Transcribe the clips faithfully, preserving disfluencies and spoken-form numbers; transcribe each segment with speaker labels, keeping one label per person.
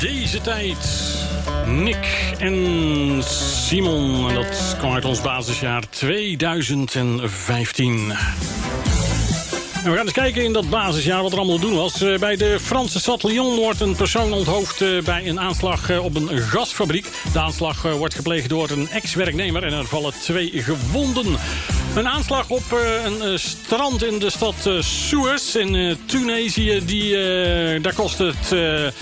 Speaker 1: deze tijd. Nick en Simon. En dat kwam uit ons basisjaar tweeduizend vijftien. En we gaan eens kijken in dat basisjaar wat er allemaal te doen was. Bij de Franse stad Lyon wordt een persoon onthoofd bij een aanslag op een gasfabriek. De aanslag wordt gepleegd door een ex-werknemer en er vallen twee gewonden. Een aanslag op een strand in de stad Suez in Tunesië. Die, daar kost het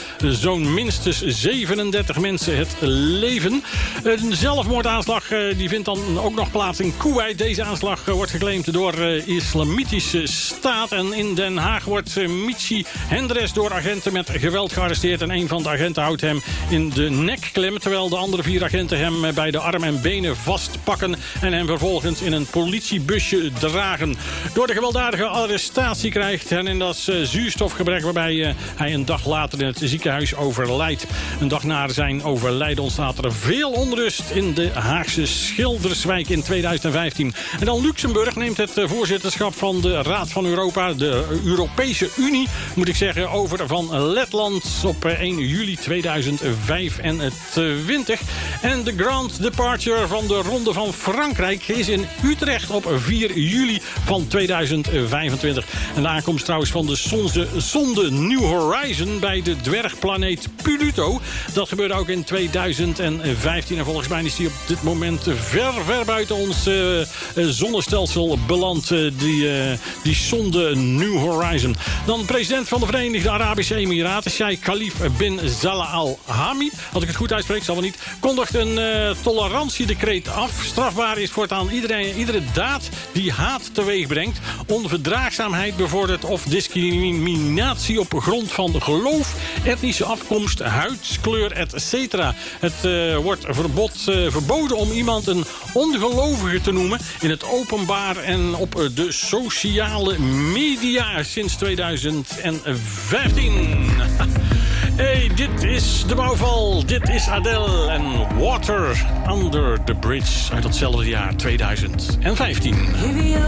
Speaker 1: zo'n minstens zevenendertig mensen het leven. Een zelfmoordaanslag die vindt dan ook nog plaats in Kuwait. Deze aanslag wordt geclaimd door Islamitische Staat. En in Den Haag wordt Michi Hendres door agenten met geweld gearresteerd. En een van de agenten houdt hem in de nek klem, terwijl de andere vier agenten hem bij de arm en benen vastpakken en hem vervolgens in een politiebusje dragen. Door de gewelddadige arrestatie krijgt Hernandez zuurstofgebrek, waarbij hij een dag later in het ziekenhuis overlijdt. Een dag na zijn overlijden ontstaat er veel onrust in de Haagse Schilderswijk in tweeduizend vijftien. En dan Luxemburg neemt het voorzitterschap van de Raad van Europa, de Europese Unie, moet ik zeggen, over van Letland op één juli tweeduizend vijfentwintig. En de Grand Departure van de Ronde van Frankrijk is in Utrecht op vier juli van tweeduizend vijfentwintig. En de aankomst trouwens van de zonde, zonde New Horizon bij de dwergplaneet Pluto. Dat gebeurde ook in tweeduizend vijftien. En volgens mij is die op dit moment ver, ver buiten ons uh, zonnestelsel beland. Uh, die, uh, die zonde New Horizon. Dan president van de Verenigde Arabische Emiraten, Sheikh Khalif bin Salah Al Hamid, als ik het goed uitspreek, zal wel niet, kondigt een uh, tolerantiedecreet af. Strafbaar is voortaan iedereen, iedere daad die haat teweeg brengt, onverdraagzaamheid bevordert of discriminatie op grond van geloof, etnische afkomst, huidskleur, et cetera. Het uh, wordt verbod, uh, verboden om iemand een ongelovige te noemen in het openbaar en op uh, de sociale media sinds tweeduizend vijftien. Hey, dit is de bouwval, dit is Adele en Water Under the Bridge uit datzelfde jaar tweeduizend vijftien.